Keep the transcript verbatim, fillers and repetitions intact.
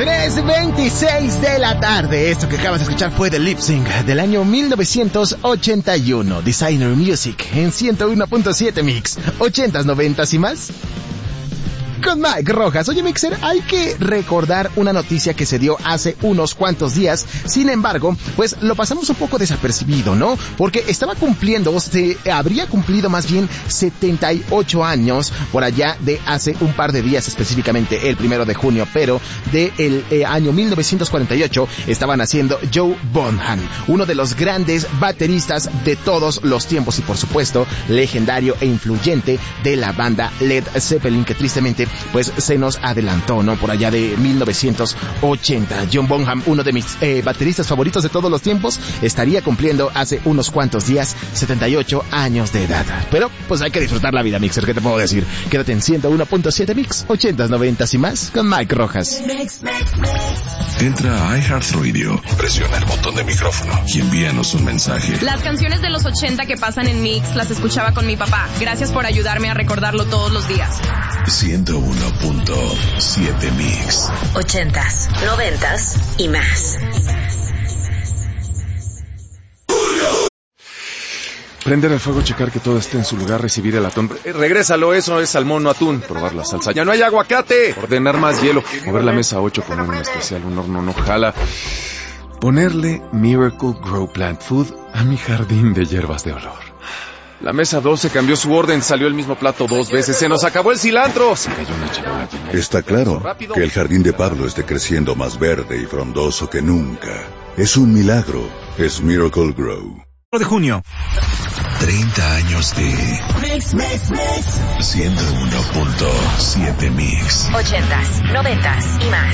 tres veintiséis de la tarde. Esto que acabas de escuchar fue The Lip Sync del año mil novecientos ochenta y uno. Designer Music en ciento uno punto siete Mix. ochentas, noventas y más. Con Mike Rojas. Oye, Mixer, hay que recordar una noticia que se dio hace unos cuantos días. Sin embargo, pues lo pasamos un poco desapercibido, ¿no? Porque estaba cumpliendo, se habría cumplido más bien setenta y ocho años por allá de hace un par de días, específicamente el primero de junio, pero del de eh, año mil novecientos cuarenta y ocho estaba naciendo Joe Bonham, uno de los grandes bateristas de todos los tiempos y, por supuesto, legendario e influyente de la banda Led Zeppelin, que tristemente pues se nos adelantó, ¿no? Por allá de mil novecientos ochenta. John Bonham, uno de mis eh, bateristas favoritos de todos los tiempos, estaría cumpliendo hace unos cuantos días setenta y ocho años de edad. Pero pues hay que disfrutar la vida, Mixer, ¿qué te puedo decir? Quédate en ciento uno punto siete Mix, ochentas, noventas y más con Mike Rojas. Entra a iHeartRadio, presiona el botón de micrófono y envíanos un mensaje. Las canciones de los ochenta que pasan en Mix las escuchaba con mi papá. Gracias por ayudarme a recordarlo todos los días. ciento uno punto siete Mix. Ochentas, noventas y más. Prender el fuego, checar que todo esté en su lugar, recibir el atún. Eh, regrésalo, eso es salmón, no atún. Probar la salsa. ¡Ya no hay aguacate! Ordenar más hielo. Mover la mesa ocho, poner un especial, un horno no jala. Ponerle Miracle Grow Plant Food a mi jardín de hierbas de olor. La mesa doce cambió su orden, salió el mismo plato dos veces. ¡Se nos acabó el cilantro! Se cayó una charola. Está claro que el jardín de Pablo esté creciendo más verde y frondoso que nunca. Es un milagro. Es Miracle Grow. De junio. treinta años de Mix, Mix, Mix. ciento uno punto siete Mix. Ochentas, noventas y más.